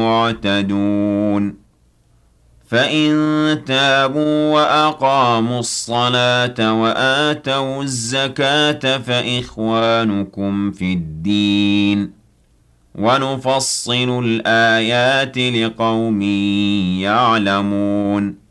مُعْتَدُونَ فَإِن تَابُوا وَأَقَامُوا الصَّلَاةَ وَآتَوُا الزَّكَاةَ فَإِخْوَانُكُمْ فِي الدِّينِ وَنُفَصِّلُ الْآيَاتِ لِقَوْمٍ يَعْلَمُونَ